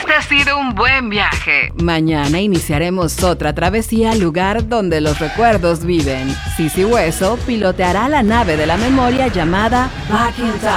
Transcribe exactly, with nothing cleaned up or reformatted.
Este ha sido un buen viaje. Mañana iniciaremos otra travesía al lugar donde los recuerdos viven. Sisi Hueso piloteará la nave de la memoria llamada Back in Time.